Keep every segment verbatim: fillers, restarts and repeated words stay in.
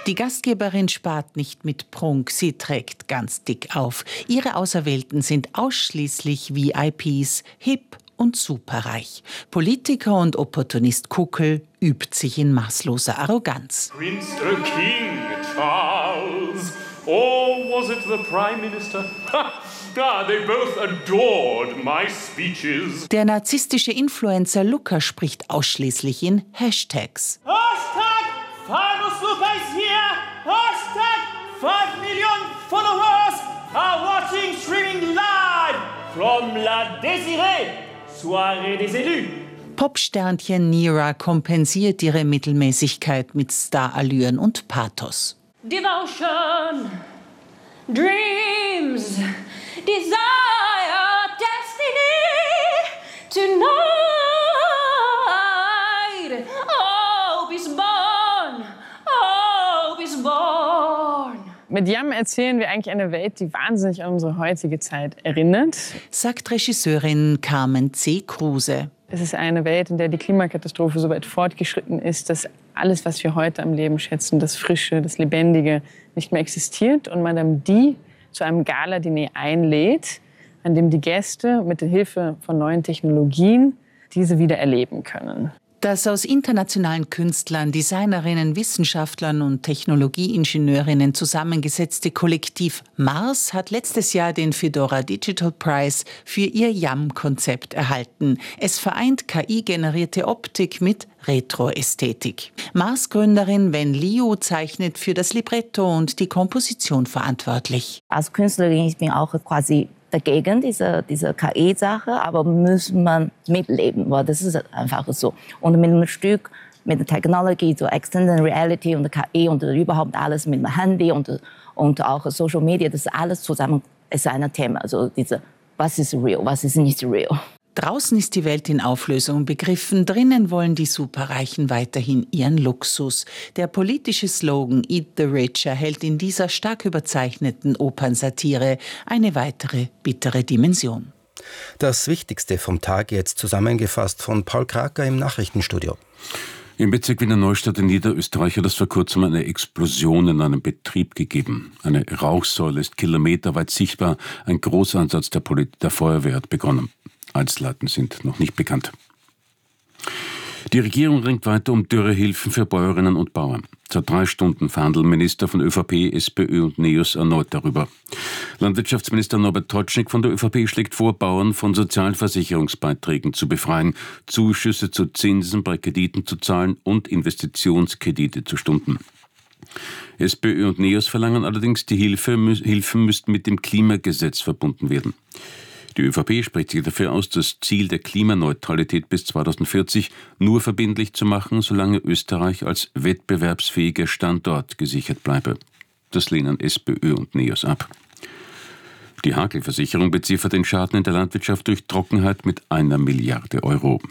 Die Gastgeberin spart nicht mit Prunk, sie trägt ganz dick auf. Ihre Auserwählten sind ausschließlich V I Ps, hip und superreich. Politiker und Opportunist Kuckel übt sich in maßloser Arroganz. Prince the King Charles, or was it the Prime Minister? Ah, they both adored my speeches. Der narzisstische Influencer Luca spricht ausschließlich in Hashtags. Hashtag Famous Luca is here. Hashtag five million followers are watching streaming live from La Désirée, Soirée des Élus. Popsternchen Nira kompensiert ihre Mittelmäßigkeit mit Starallüren und Pathos. Devotion, dreams, desire, destiny, tonight, hope is born, hope is born. Mit Yam erzählen wir eigentlich eine Welt, die wahnsinnig an unsere heutige Zeit erinnert, sagt Regisseurin Carmen C. Kruse. Es ist eine Welt, in der die Klimakatastrophe so weit fortgeschritten ist, dass alles, was wir heute am Leben schätzen, das Frische, das Lebendige, nicht mehr existiert. Und Madame Di zu einem Gala-Diner einlädt, an dem die Gäste mit der Hilfe von neuen Technologien diese wieder erleben können. Das aus internationalen Künstlern, Designerinnen, Wissenschaftlern und Technologieingenieurinnen zusammengesetzte Kollektiv Mars hat letztes Jahr den Fedora Digital Prize für ihr Yam-Konzept erhalten. Es vereint K I-generierte Optik mit Retro-Ästhetik. Mars-Gründerin Wen Liu zeichnet für das Libretto und die Komposition verantwortlich. Als Künstlerin ich bin auch quasi dagegen, diese, diese K I-Sache, aber muss man mitleben, weil das ist einfach so. Und mit einem Stück, mit der Technologie, so Extended Reality und K I und überhaupt alles mit dem Handy und, und auch Social Media, das alles zusammen ist ein Thema. Also diese, was ist real, was ist nicht real. Draußen ist die Welt in Auflösung begriffen, drinnen wollen die Superreichen weiterhin ihren Luxus. Der politische Slogan Eat the Rich erhält in dieser stark überzeichneten Opernsatire eine weitere bittere Dimension. Das Wichtigste vom Tag jetzt zusammengefasst von Paul Kraker im Nachrichtenstudio. Im Bezirk Wiener Neustadt in Niederösterreich hat es vor kurzem eine Explosion in einem Betrieb gegeben. Eine Rauchsäule ist kilometerweit sichtbar. Ein Großeinsatz der, Poli- der Feuerwehr hat begonnen. Einzelheiten sind noch nicht bekannt. Die Regierung ringt weiter um Dürrehilfen für Bäuerinnen und Bauern. Seit drei Stunden verhandeln Minister von ÖVP, SPÖ und NEOS erneut darüber. Landwirtschaftsminister Norbert Totschnig von der ÖVP schlägt vor, Bauern von Sozialversicherungsbeiträgen zu befreien, Zuschüsse zu Zinsen bei Krediten zu zahlen und Investitionskredite zu stunden. SPÖ und NEOS verlangen allerdings, die Hilfe, Hilfen müssten mit dem Klimagesetz verbunden werden. Die ÖVP spricht sich dafür aus, das Ziel der Klimaneutralität bis zweitausendvierzig nur verbindlich zu machen, solange Österreich als wettbewerbsfähiger Standort gesichert bleibe. Das lehnen SPÖ und NEOS ab. Die Hakelversicherung beziffert den Schaden in der Landwirtschaft durch Trockenheit mit einer Milliarde Euro.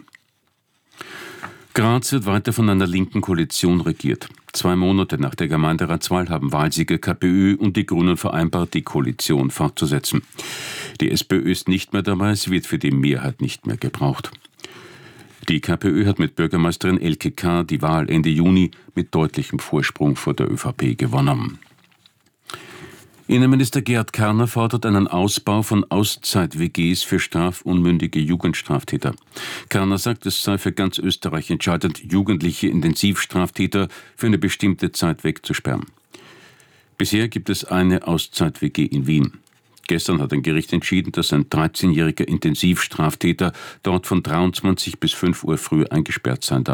Graz wird weiter von einer linken Koalition regiert. Zwei Monate nach der Gemeinderatswahl haben Wahlsieger KPÖ und die Grünen vereinbart, die Koalition fortzusetzen. Die SPÖ ist nicht mehr dabei, sie wird für die Mehrheit nicht mehr gebraucht. Die KPÖ hat mit Bürgermeisterin Elke K. die Wahl Ende Juni mit deutlichem Vorsprung vor der ÖVP gewonnen. Innenminister Gerhard Karner fordert einen Ausbau von Auszeit-W Gs für strafunmündige Jugendstraftäter. Karner sagt, es sei für ganz Österreich entscheidend, jugendliche Intensivstraftäter für eine bestimmte Zeit wegzusperren. Bisher gibt es eine Auszeit-W G in Wien. Gestern hat ein Gericht entschieden, dass ein dreizehnjähriger Intensivstraftäter dort von dreiundzwanzig bis fünf Uhr früh eingesperrt sein darf.